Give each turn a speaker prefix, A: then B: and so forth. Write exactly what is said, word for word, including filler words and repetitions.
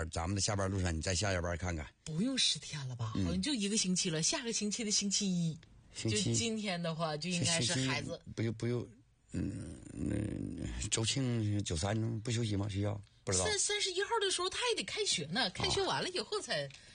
A: 班，咱们的下班路上你再下下班看看。
B: 不用十天了吧？好像就一个星期了，下个星期的星期一，
A: 星期
B: 就今天的话就应该是孩子
A: 不就不就嗯嗯周庆九三不休息吗？学校不知道。
B: 三三十一号的时候他也得开学呢，开学完了以后才、哦、